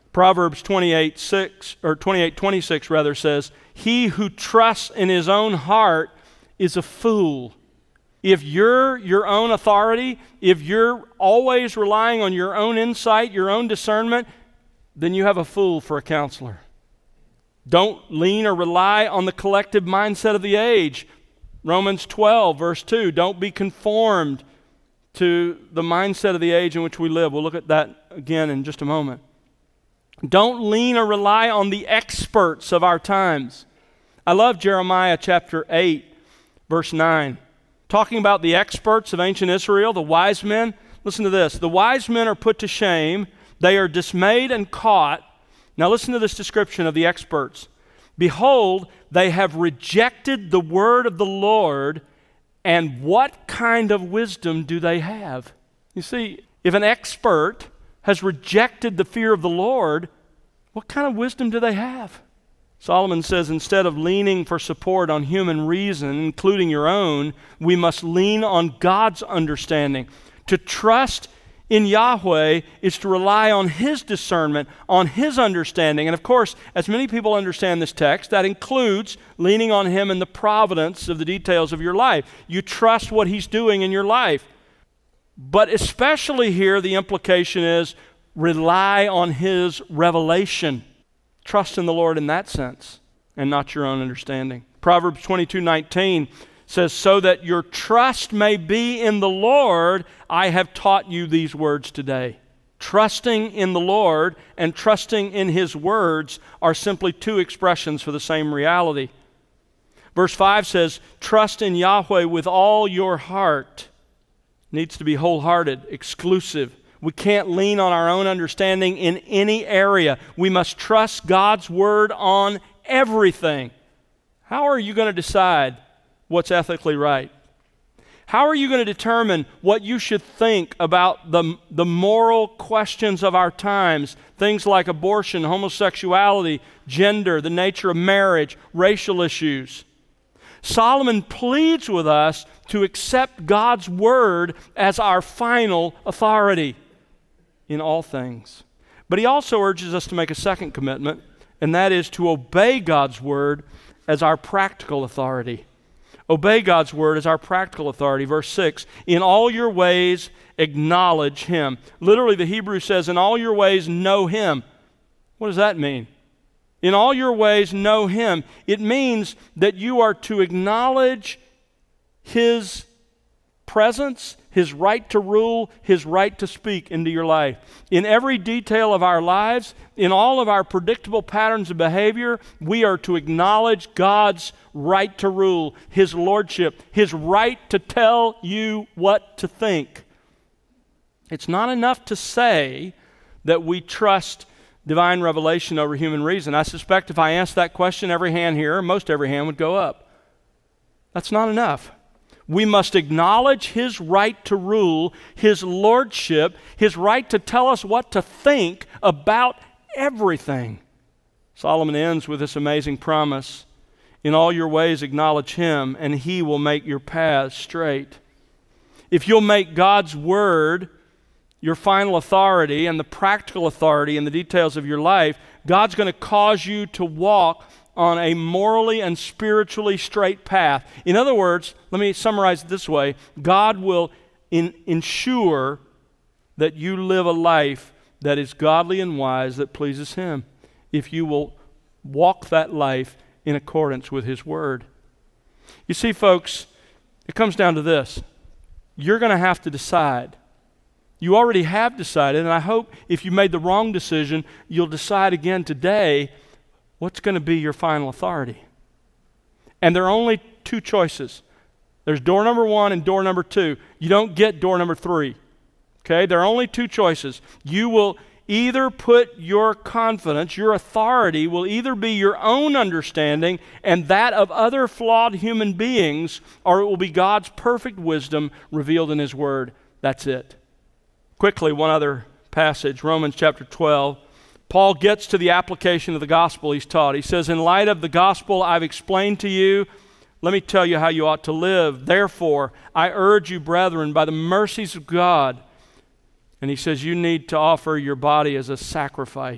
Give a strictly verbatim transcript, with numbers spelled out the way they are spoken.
Proverbs twenty-eight six, or twenty-eight twenty-six rather, says, "He who trusts in his own heart is a fool." If you're your own authority, if you're always relying on your own insight, your own discernment, then you have a fool for a counselor. Don't lean or rely on the collective mindset of the age. Romans twelve, verse two, don't be conformed to the mindset of the age in which we live. We'll look at that again in just a moment. Don't lean or rely on the experts of our times. I love Jeremiah chapter eight, verse nine. Talking about the experts of ancient Israel, the wise men. Listen to this. The wise men are put to shame. They are dismayed and caught. Now listen to this description of the experts. Behold, they have rejected the word of the Lord, and what kind of wisdom do they have? You see, if an expert has rejected the fear of the Lord, what kind of wisdom do they have? Solomon says, instead of leaning for support on human reason, including your own, we must lean on God's understanding. To trust in Yahweh is to rely on His discernment, on His understanding. And of course, as many people understand this text, that includes leaning on Him in the providence of the details of your life. You trust what He's doing in your life. But especially here, the implication is rely on His revelation. Trust in the Lord in that sense, and not your own understanding. Proverbs twenty-two nineteen says, so that your trust may be in the Lord, I have taught you these words today. Trusting in the Lord and trusting in His words are simply two expressions for the same reality. Verse five says, trust in Yahweh with all your heart. Needs to be wholehearted, exclusive. We can't lean on our own understanding in any area. We must trust God's word on everything. How are you going to decide what's ethically right? How are you going to determine what you should think about the, the moral questions of our times? Things like abortion, homosexuality, gender, the nature of marriage, racial issues. Solomon pleads with us to accept God's word as our final authority in all things. But he also urges us to make a second commitment, and that is to obey God's word as our practical authority. Obey God's word as our practical authority. Verse six, in all your ways acknowledge Him. Literally, the Hebrew says, in all your ways know Him. What does that mean? In all your ways know Him. It means that you are to acknowledge His presence, His right to rule, His right to speak into your life. In every detail of our lives, in all of our predictable patterns of behavior, we are to acknowledge God's right to rule, His lordship, His right to tell you what to think. It's not enough to say that we trust divine revelation over human reason. I suspect if I asked that question, every hand here, most every hand would go up. That's not enough. We must acknowledge His right to rule, His lordship, His right to tell us what to think about everything. Solomon ends with this amazing promise. In all your ways acknowledge Him, and He will make your paths straight. If you'll make God's word your final authority and the practical authority in the details of your life, God's going to cause you to walk on a morally and spiritually straight path. In other words, let me summarize it this way. God will in, ensure that you live a life that is godly and wise, that pleases Him, if you will walk that life in accordance with His word. You see, folks, it comes down to this. You're going to have to decide. You already have decided, and I hope if you made the wrong decision, you'll decide again today what's going to be your final authority. And there are only two choices. There's door number one and door number two. You don't get door number three. Okay? There are only two choices. You will either put your confidence, your authority will either be your own understanding and that of other flawed human beings, or it will be God's perfect wisdom revealed in His word. That's it. Quickly, one other passage, Romans chapter twelve. Paul gets to the application of the gospel he's taught. He says, in light of the gospel I've explained to you, let me tell you how you ought to live. Therefore, I urge you, brethren, by the mercies of God. And he says, you need to offer your body as a sacrifice.